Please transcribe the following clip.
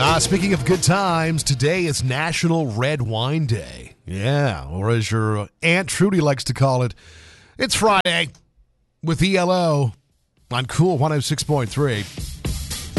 Speaking of good times, today is National Red Wine Day. Yeah, or as your Aunt Trudy likes to call it, it's Friday with ELO on Cool 106.3.